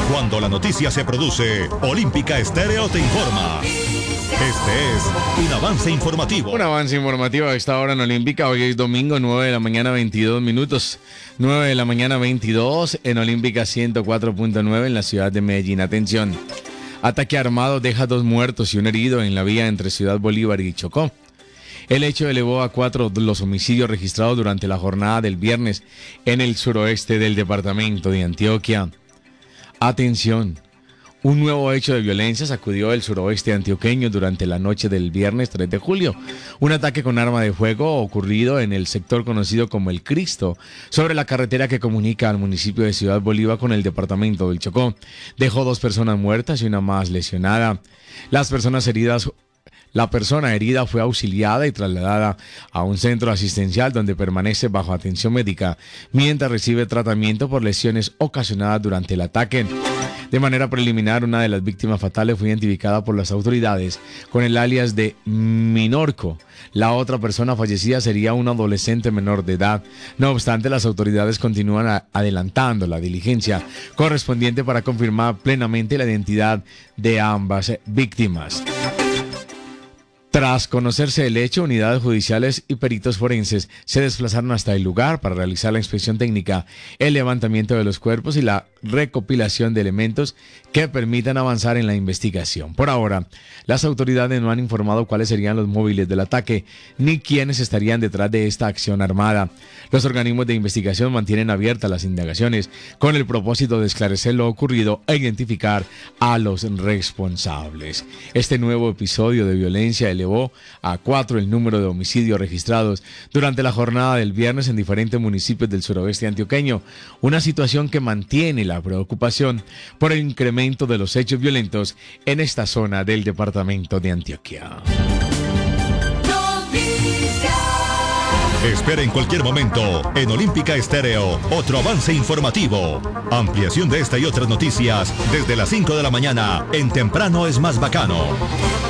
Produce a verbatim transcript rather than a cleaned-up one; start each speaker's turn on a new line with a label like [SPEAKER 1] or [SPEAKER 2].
[SPEAKER 1] Cuando la noticia se produce, Olímpica Estéreo te informa. Este es un avance informativo.
[SPEAKER 2] Un avance informativo a esta hora en Olímpica. Hoy es domingo, nueve de la mañana, veintidós minutos. nueve de la mañana, veintidós en Olímpica ciento cuatro punto nueve en la ciudad de Medellín. Atención. Ataque armado deja dos muertos y un herido en la vía entre Ciudad Bolívar y Chocó. El hecho elevó a cuatro los homicidios registrados durante la jornada del viernes en el suroeste del departamento de Antioquia. Atención, un nuevo hecho de violencia sacudió el suroeste antioqueño durante la noche del viernes tres de julio. Un ataque con arma de fuego ocurrido en el sector conocido como El Cristo, sobre la carretera que comunica al municipio de Ciudad Bolívar con el departamento del Chocó. Dejó dos personas muertas y una más lesionada. Las personas heridas La persona herida fue auxiliada y trasladada a un centro asistencial donde permanece bajo atención médica mientras recibe tratamiento por lesiones ocasionadas durante el ataque. De manera preliminar, una de las víctimas fatales fue identificada por las autoridades con el alias de Minorco. La otra persona fallecida sería un adolescente menor de edad. No obstante, las autoridades continúan a- adelantando la diligencia correspondiente para confirmar plenamente la identidad de ambas víctimas. Tras conocerse el hecho, unidades judiciales y peritos forenses se desplazaron hasta el lugar para realizar la inspección técnica, el levantamiento de los cuerpos y la recopilación de elementos que permitan avanzar en la investigación. Por ahora, las autoridades no han informado cuáles serían los móviles del ataque ni quiénes estarían detrás de esta acción armada. Los organismos de investigación mantienen abiertas las indagaciones con el propósito de esclarecer lo ocurrido e identificar a los responsables. Este nuevo episodio de violencia elevó a cuatro el número de homicidios registrados durante la jornada del viernes en diferentes municipios del suroeste antioqueño, una situación que mantiene la preocupación por el incremento de los hechos violentos en esta zona del departamento de Antioquia.
[SPEAKER 1] Espera en cualquier momento en Olímpica Estéreo otro avance informativo. Ampliación de esta y otras noticias desde las cinco de la mañana en Temprano es más bacano.